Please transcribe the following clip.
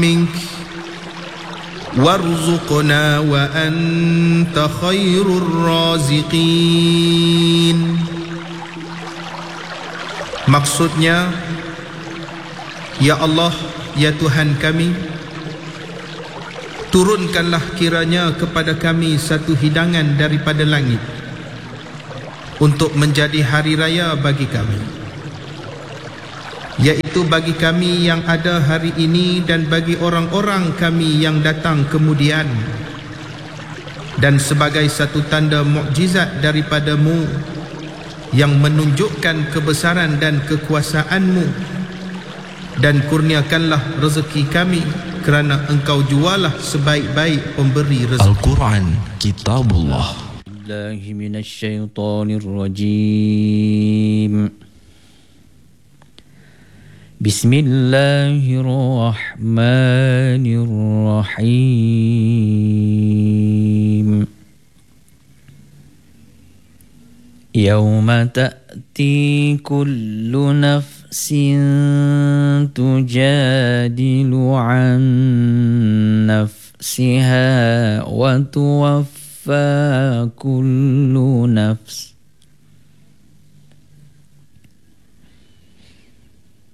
منك وارزقنا وأنت خير الرازقين. Maksudnya, Ya Allah, ya Tuhan kami, turunkanlah kiranya kepada kami satu hidangan daripada langit untuk menjadi hari raya bagi kami, yaitu bagi kami yang ada hari ini dan bagi orang-orang kami yang datang kemudian, dan sebagai satu tanda mukjizat daripadamu yang menunjukkan kebesaran dan kekuasaanmu, dan kurniakanlah rezeki kami kerana engkau jualah sebaik-baik pemberi rezeki. Al-Quran Kitabullah. Billahi minasyaitonir rajim. Bismillahirrahmanirrahim. Yawma ta'ti kullu nafsin tujadilu an nafsiha wa tuwaffa kullu nafs